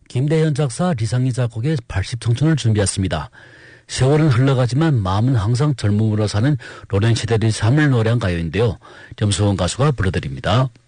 김대현 작사, 리상희 작곡의 80청춘을 준비했습니다. 세월은 흘러가지만 마음은 항상 젊음으로 사는 로렌 시대의 삶을 노래한 가요인데요. 염소원 가수가 불러드립니다.